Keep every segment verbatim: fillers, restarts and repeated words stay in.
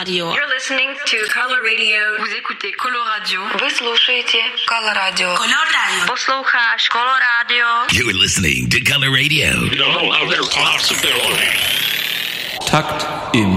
Radio. You're listening to Color Radio. Vous écoutez Color Radio. Вы слушаете Color Radio. Color Radio. Послухаешь Color Radio. You're listening to Color Radio. You don't know how their possibility. Takt im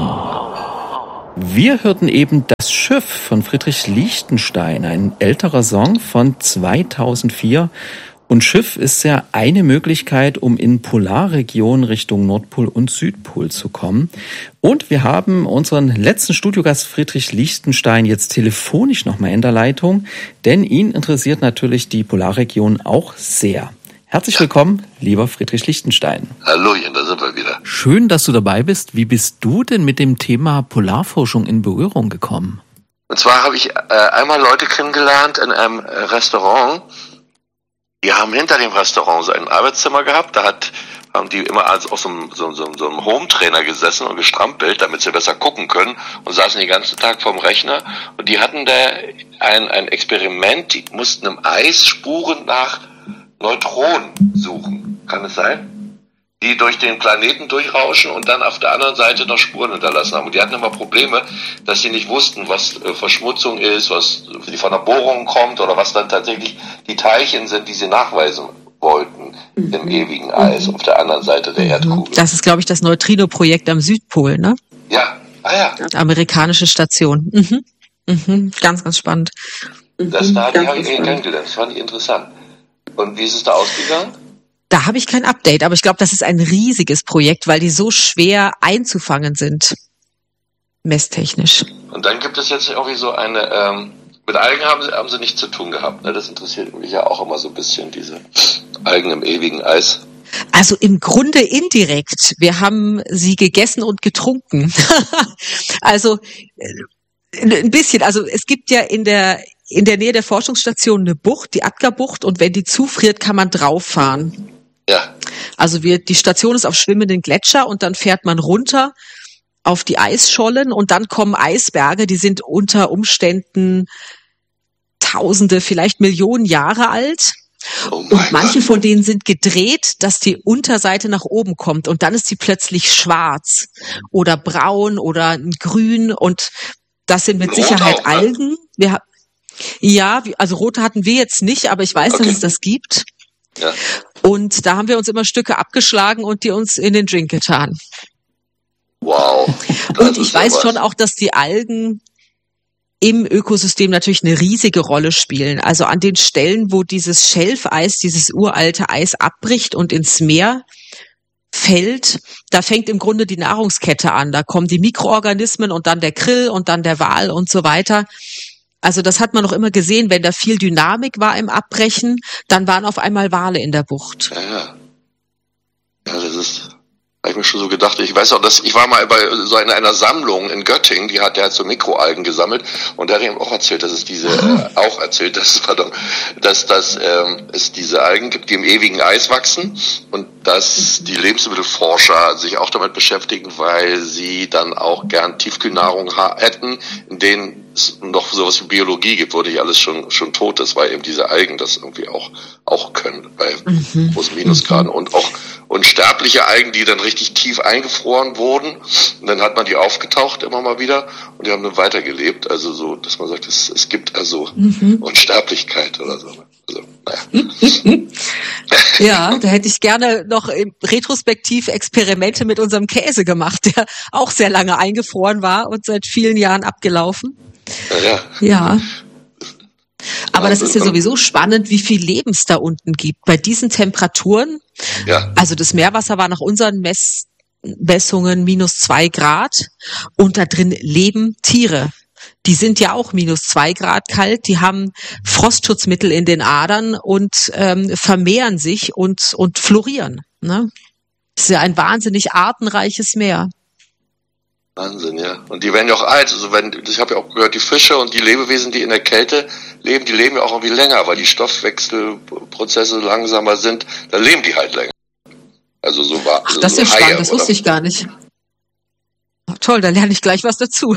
Raum. Wir hörten eben Das Schiff von Friedrich Lichtenstein, ein älterer Song von zweitausendvier. Und Schiff ist ja eine Möglichkeit, um in Polarregionen Richtung Nordpol und Südpol zu kommen. Und wir haben unseren letzten Studiogast Friedrich Lichtenstein jetzt telefonisch nochmal in der Leitung, denn ihn interessiert natürlich die Polarregion auch sehr. Herzlich willkommen, lieber Friedrich Lichtenstein. Hallöchen, da sind wir wieder. Schön, dass du dabei bist. Wie bist du denn mit dem Thema Polarforschung in Berührung gekommen? Und zwar habe ich äh, einmal Leute kennengelernt in einem äh, Restaurant. Die haben hinter dem Restaurant so ein Arbeitszimmer gehabt. Da hat, haben die immer als auf so einem, so, so, so einem Home-Trainer gesessen und gestrampelt, damit sie besser gucken können, und saßen den ganzen Tag vorm Rechner. Und die hatten da ein, ein Experiment, die mussten im Eis Spuren nach Neutronen suchen. Kann es sein? Die durch den Planeten durchrauschen und dann auf der anderen Seite noch Spuren hinterlassen haben. Und die hatten immer Probleme, dass sie nicht wussten, was äh, Verschmutzung ist, was die von der Bohrung kommt oder was dann tatsächlich die Teilchen sind, die sie nachweisen wollten mhm. im ewigen Eis auf der anderen Seite der Erdkugel. Das ist, glaube ich, das Neutrino-Projekt am Südpol, ne? Ja, ah ja. Amerikanische Station. Mhm. Mhm. Ganz, ganz spannend. Das da habe ich kennengelernt, das fand ich interessant. Und wie ist es da ausgegangen? Da habe ich kein Update, aber ich glaube, das ist ein riesiges Projekt, weil die so schwer einzufangen sind, messtechnisch. Und dann gibt es jetzt irgendwie so eine, ähm, mit Algen haben sie, haben sie nichts zu tun gehabt, ne? Das interessiert mich ja auch immer so ein bisschen, diese Algen im ewigen Eis. Also im Grunde indirekt. Wir haben sie gegessen und getrunken. Also ein bisschen. Also es gibt ja in der in der Nähe der Forschungsstation eine Bucht, die Atka-Bucht, und wenn die zufriert, kann man drauf fahren. Ja. Also wir, die Station ist auf schwimmenden Gletscher und dann fährt man runter auf die Eisschollen und dann kommen Eisberge, die sind unter Umständen Tausende, vielleicht Millionen Jahre alt. Oh und manche Gott. von denen sind gedreht, dass die Unterseite nach oben kommt und dann ist sie plötzlich schwarz oder braun oder grün, und das sind mit Rot Sicherheit auch, ne? Algen. Wir ha- ja, also rote hatten wir jetzt nicht, aber ich weiß, Okay. dass es das gibt. Ja. Und da haben wir uns immer Stücke abgeschlagen und die uns in den Drink getan. Wow. Das Und ich ist ja weiß was. schon auch, dass die Algen im Ökosystem natürlich eine riesige Rolle spielen. Also an den Stellen, wo dieses Schelfeis, dieses uralte Eis abbricht und ins Meer fällt, da fängt im Grunde die Nahrungskette an. Da kommen die Mikroorganismen und dann der Krill und dann der Wal und so weiter. Also das hat man noch immer gesehen, wenn da viel Dynamik war im Abbrechen, dann waren auf einmal Wale in der Bucht. Ja, ja. Ja, das ist, habe ich mir schon so gedacht. Ich weiß auch, dass ich war mal bei so einer, einer Sammlung in Göttingen, die hat, der hat so Mikroalgen gesammelt, und der hat ihm auch erzählt, dass es diese, äh, auch erzählt, dass, pardon, dass, dass ähm, es diese Algen gibt, die im ewigen Eis wachsen, und dass die Lebensmittelforscher sich auch damit beschäftigen, weil sie dann auch gern Tiefkühlnahrung ha- hätten, in denen es noch sowas wie Biologie gibt, wo nicht alles schon schon tot ist, weil eben diese Algen das irgendwie auch auch können bei Mhm. großen Minusgraden, und auch unsterbliche Algen, die dann richtig tief eingefroren wurden, und dann hat man die aufgetaucht immer mal wieder und die haben dann weitergelebt, also so, dass man sagt, es, es gibt also Mhm. Unsterblichkeit oder so. Also, naja. Ja, da hätte ich gerne noch im retrospektiv Experimente mit unserem Käse gemacht, der auch sehr lange eingefroren war und seit vielen Jahren abgelaufen. Ja, Ja. Aber das ist ja Also, sowieso spannend, wie viel Leben es da unten gibt. Bei diesen Temperaturen, ja, also das Meerwasser war nach unseren Mess- Messungen minus zwei Grad und da drin leben Tiere. Die sind ja auch minus zwei Grad kalt, die haben Frostschutzmittel in den Adern und ähm, vermehren sich und, und florieren. Ne? Das ist ja ein wahnsinnig artenreiches Meer. Wahnsinn, ja. Und die werden ja auch alt. Also wenn, ich habe ja auch gehört, die Fische und die Lebewesen, die in der Kälte leben, die leben ja auch irgendwie länger, weil die Stoffwechselprozesse langsamer sind. Dann leben die halt länger. Also so war. Ach, das ist so ja spannend, Haie das oder- wusste ich gar nicht. Toll, da lerne ich gleich was dazu.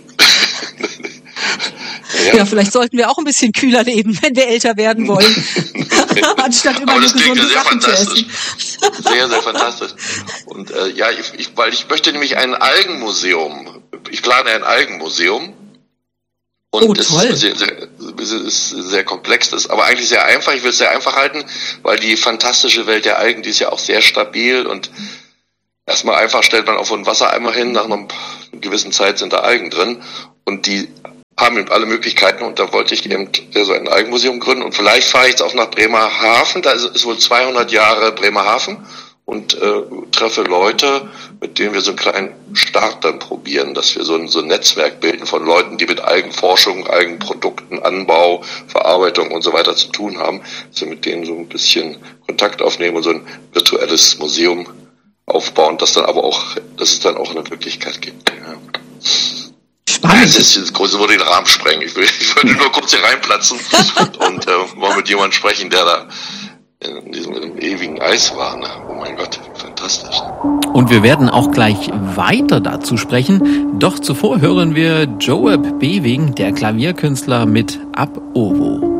Ja. Ja, vielleicht sollten wir auch ein bisschen kühler leben, wenn wir älter werden wollen. Anstatt immer Aber nur das klingt gesunde ja sehr Sachen zu fantastisch. essen. Sehr, sehr fantastisch. Und äh, ja, ich, ich, weil ich möchte nämlich ein Algenmuseum ich plane ein Algenmuseum. Und Oh, es toll. ist sehr, sehr, es ist sehr komplex, das ist aber eigentlich sehr einfach. Ich will es sehr einfach halten, weil die fantastische Welt der Algen, die ist ja auch sehr stabil und erstmal einfach stellt man auf einen Wassereimer hin, nach einer gewissen Zeit sind da Algen drin und die haben eben alle Möglichkeiten und da wollte ich eben so ein Algenmuseum gründen und vielleicht fahre ich jetzt auch nach Bremerhaven, da ist, ist wohl zweihundert Jahre Bremerhaven und äh, treffe Leute, mit denen wir so einen kleinen Start dann probieren, dass wir so ein, so ein Netzwerk bilden von Leuten, die mit Algenforschung, Algenprodukten, Anbau, Verarbeitung und so weiter zu tun haben, dass wir mit denen so ein bisschen Kontakt aufnehmen und so ein virtuelles Museum aufbauen, das dann aber auch, dass es dann auch eine Wirklichkeit gibt. Ja. Spannend. Das ist das große würde den Rahmen sprengen. Ich will, ich würde nur kurz hier reinplatzen und äh, mal mit jemandem sprechen, der da in diesem in dem ewigen Eis war. Ne? Oh mein Gott, fantastisch. Und wir werden auch gleich weiter dazu sprechen. Doch zuvor hören wir Joab Bewing, der Klavierkünstler mit Ab Ovo.